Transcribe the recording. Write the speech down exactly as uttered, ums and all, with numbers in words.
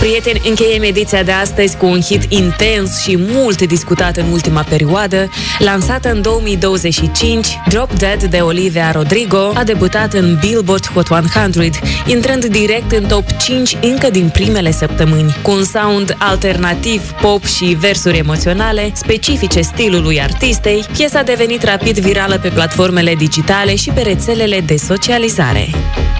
Prieteni, încheiem ediția de astăzi cu un hit intens și mult discutat în ultima perioadă. Lansată în două mii douăzeci și cinci, Drop Dead de Olivia Rodrigo a debutat în Billboard Hot o sută, intrând direct în top cinci încă din primele săptămâni. Cu un sound alternativ, pop și versuri emoționale, specifice stilului artistei, piesa a devenit rapid virală pe platformele digitale și pe rețelele de socializare.